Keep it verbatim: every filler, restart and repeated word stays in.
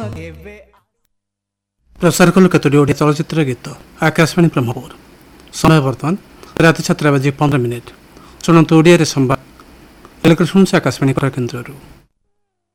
प्रसार कलु कतोटी ओडिया चलचित्र गीत आकाशवाणी ब्रह्मपुर समय वर्तमान राति सात बजे पंद्रह मिनिट शुणु ओडिया संवाद आकाशवाणी केन्द्र।